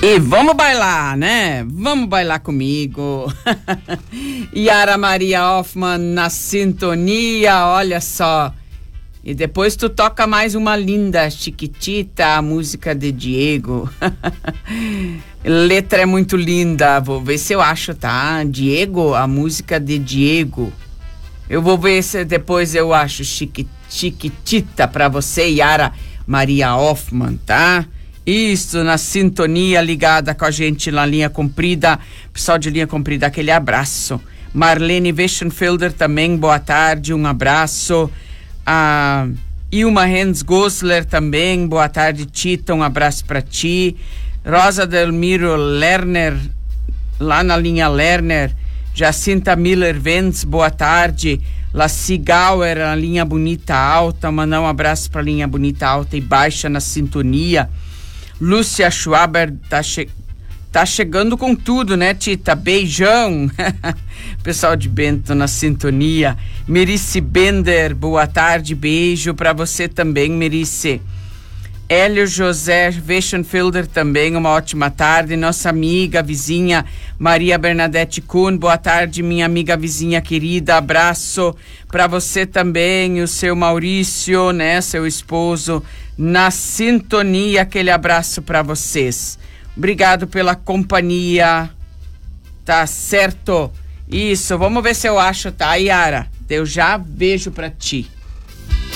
E vamos bailar, né? Vamos bailar comigo. Yara Maria Hoffman na sintonia, olha só. E depois tu toca mais uma linda, Chiquitita, a música de Diego. Letra é muito linda, vou ver se eu acho, tá? Diego, a música de Diego. Eu vou ver se depois eu acho Chiquitita pra você, Yara Maria Hoffman, tá? Isso, na sintonia, ligada com a gente na linha comprida. Pessoal de linha comprida, aquele abraço. Marlene Weschenfelder também, boa tarde, um abraço. A Ilma Hens Gosler também, boa tarde, Tita, um abraço pra ti. Rosa Delmiro Lerner, lá na linha Lerner. Jacinta Miller Vents, boa tarde. Laci Gauer, a linha bonita alta, mandar um abraço pra linha bonita alta e baixa na sintonia. Lúcia Schwaber tá chegando com tudo, né, Tita? Beijão. Pessoal de Bento na sintonia. Merice Bender, boa tarde, beijo pra você também, Merice. Hélio José Weschenfelder também, uma ótima tarde. Nossa amiga, vizinha Maria Bernadette Kuhn, boa tarde, minha amiga vizinha querida, abraço pra você também, o seu Maurício, né, seu esposo, na sintonia, aquele abraço pra vocês. Obrigado pela companhia, tá certo? Isso, vamos ver se eu acho, tá, Yara? Eu já vejo pra ti.